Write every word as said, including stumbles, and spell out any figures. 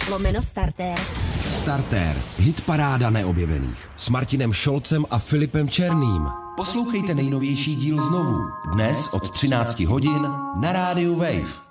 lomeno startér. Startér, hitparáda neobjevených. S Martinem Šolcem a Filipem Černým. Poslouchejte nejnovější díl znovu. Dnes od třinácti hodin na rádiu Wave.